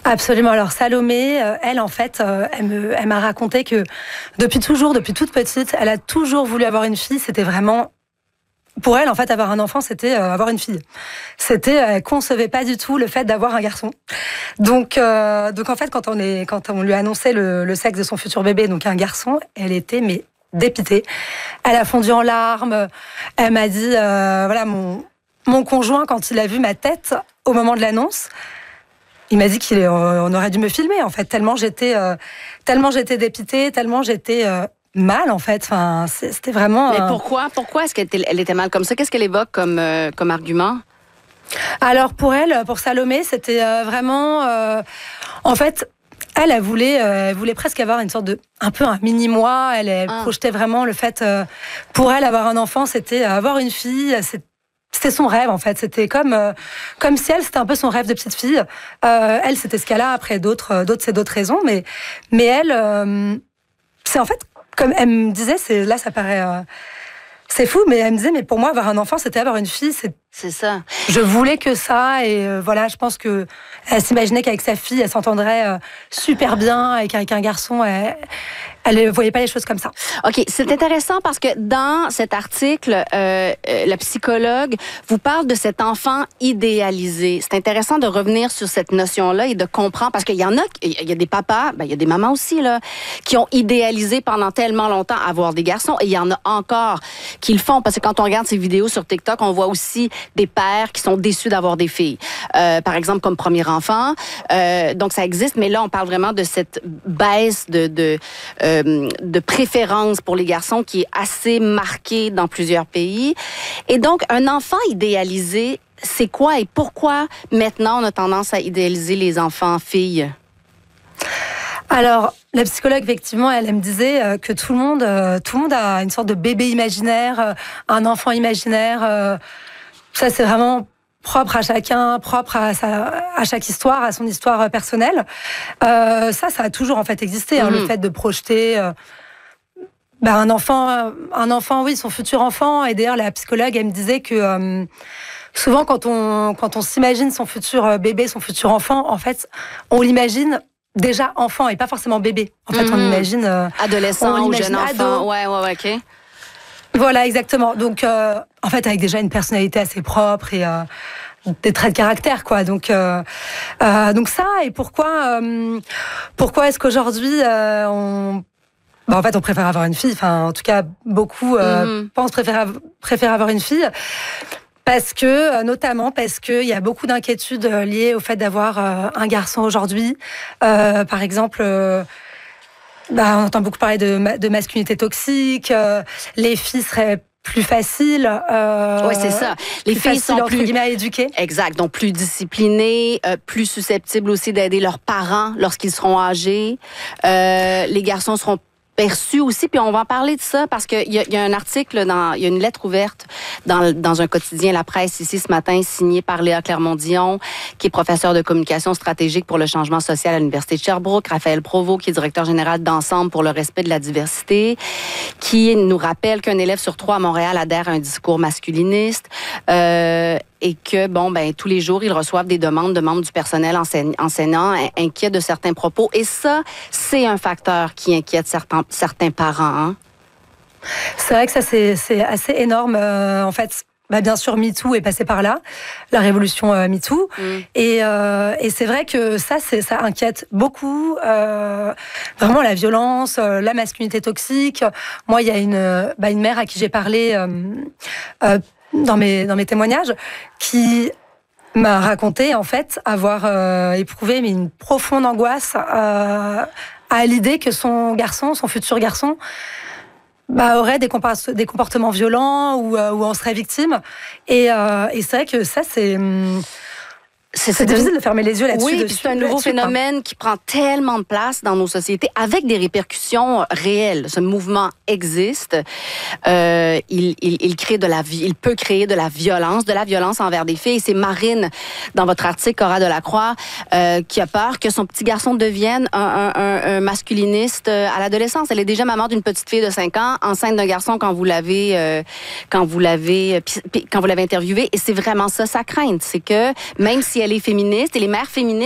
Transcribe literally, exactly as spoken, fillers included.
Absolument. Alors Salomé, euh, elle en fait, euh, elle me, elle m'a raconté que depuis toujours, depuis toute petite, elle a toujours voulu avoir une fille. C'était vraiment pour elle, en fait, avoir un enfant, c'était euh, avoir une fille. C'était, elle concevait pas du tout le fait d'avoir un garçon. Donc, euh, donc en fait, quand on est, quand on lui a annoncé le, le sexe de son futur bébé, donc un garçon, elle était mais dépitée. Elle a fondu en larmes. Elle m'a dit, euh, voilà, mon mon conjoint, quand il a vu ma tête au moment de l'annonce, il m'a dit qu'on aurait dû me filmer, en fait, tellement j'étais, euh, tellement j'étais dépitée, tellement j'étais euh, mal, en fait. Enfin, c'était vraiment. Mais un... pourquoi, pourquoi est-ce qu'elle était, elle était mal comme ça? Qu'est-ce qu'elle évoque comme, euh, comme argument? Alors pour elle, pour Salomé, c'était euh, vraiment, euh, en fait, elle, elle voulait, euh, elle voulait presque avoir une sorte de, un peu un mini moi. Elle, elle ah. projetait vraiment le fait, euh, pour elle, avoir un enfant, c'était avoir une fille. C'est, C'était son rêve, en fait. C'était comme, euh, comme si elle, c'était un peu son rêve de petite fille. Euh, elle, c'était ce qu'elle a. Après, d'autres, d'autres, c'est d'autres raisons. Mais, mais elle, euh, c'est en fait, comme elle me disait, c'est, là, ça paraît, euh, c'est fou, mais elle me disait, mais pour moi, avoir un enfant, c'était avoir une fille. C'est, c'est ça. Je voulais que ça. Et euh, voilà, je pense que elle s'imaginait qu'avec sa fille, elle s'entendrait euh, super bien. Et qu'avec un garçon, elle, elle ne voyait pas les choses comme ça. OK, c'est intéressant parce que dans cet article, euh, euh, la psychologue vous parle de cet enfant idéalisé. C'est intéressant de revenir sur cette notion-là et de comprendre, parce qu'il y en a, il y a des papas, ben, il y a des mamans aussi, là, qui ont idéalisé pendant tellement longtemps avoir des garçons, et il y en a encore qui le font, parce que quand on regarde ces vidéos sur TikTok, on voit aussi des pères qui sont déçus d'avoir des filles. Euh, par exemple, comme premier enfant. Euh, donc, ça existe, mais là, on parle vraiment de cette baisse de... de euh, de préférence pour les garçons qui est assez marquée dans plusieurs pays. Et donc, un enfant idéalisé, c'est quoi et pourquoi maintenant on a tendance à idéaliser les enfants filles? Alors, la psychologue, effectivement, elle, elle me disait que tout le monde, euh, tout le monde a une sorte de bébé imaginaire, euh, un enfant imaginaire. Euh, ça, c'est vraiment propre à chacun, propre à, sa, à chaque histoire, à son histoire personnelle. Euh, ça, ça a toujours en fait existé, hein, mmh. le fait de projeter euh, ben, un enfant, un enfant, oui, son futur enfant. Et d'ailleurs, la psychologue, elle me disait que euh, souvent, quand on, quand on s'imagine son futur bébé, son futur enfant, en fait, on l'imagine déjà enfant et pas forcément bébé. En fait, mmh. on imagine euh, adolescent ou jeune enfant. Ouais, ouais, ouais, ok. Voilà, exactement. Donc, euh, en fait, avec déjà une personnalité assez propre et euh, des traits de caractère, quoi. Donc, euh, euh, donc ça. Et pourquoi, euh, pourquoi est-ce qu'aujourd'hui euh, on, bah, en fait, on préfère avoir une fille. Enfin, en tout cas, beaucoup euh, mm-hmm. pensent préférer, préférer avoir une fille. Parce que, notamment parce qu'il y a beaucoup d'inquiétudes liées au fait d'avoir euh, un garçon aujourd'hui. Euh, par exemple. Euh, Bah, on entend beaucoup parler de, de masculinité toxique, euh, les filles seraient plus faciles. Euh, oui, c'est ça. Les plus filles faciles, sont entre plus guillemets, à éduquer. Exact. Donc, plus disciplinées, euh, plus susceptibles aussi d'aider leurs parents lorsqu'ils seront âgés. Euh, les garçons seront perçus aussi, puis on va en parler de ça parce qu'il y, y a un article, dans, il y a une lettre ouverte dans, dans un quotidien La Presse ici ce matin, signée par Léa Clermont-Dion, qui est professeure de communication stratégique pour le changement social à l'Université de Sherbrooke, Raphaël Provost, qui est directeur général d'Ensemble pour le respect de la diversité, qui nous rappelle qu'un élève sur trois à Montréal adhère à un discours masculiniste, euh, et que, bon, ben tous les jours, ils reçoivent des demandes de membres du personnel enseigne, enseignant inquiets de certains propos. Et ça, c'est un facteur qui inquiète certains, certains parents. Hein? C'est vrai que ça, c'est, c'est assez énorme. Euh, en fait, bah, bien sûr, MeToo est passé par là, la révolution euh, MeToo. Mm. Et, euh, et c'est vrai que ça, c'est, ça inquiète beaucoup. Euh, vraiment, la violence, euh, la masculinité toxique. Moi, il y a une, bah, une mère à qui j'ai parlé... Euh, euh, dans mes dans mes témoignages, qui m'a raconté en fait avoir euh, éprouvé mais une profonde angoisse euh, à l'idée que son garçon, son futur garçon, bah, aurait des, compar- des comportements violents ou euh, où on serait victime. Et, euh, et c'est vrai que ça c'est hum, C'est, c'est difficile de fermer les yeux là-dessus. Oui, dessus, c'est un nouveau là-dessus, phénomène quoi. qui prend tellement de place dans nos sociétés avec des répercussions réelles. Ce mouvement existe. Euh, il, il, il, crée de la, il peut créer de la violence, de la violence envers des filles. C'est Marine, dans votre article, Cora Delacroix, euh, qui a peur que son petit garçon devienne un, un, un, un masculiniste à l'adolescence. Elle est déjà maman d'une petite fille de cinq ans, enceinte d'un garçon quand vous l'avez, euh, quand vous l'avez, quand vous l'avez interviewé. Et c'est vraiment ça, sa crainte. C'est que même si elle est féministe et les mères féministes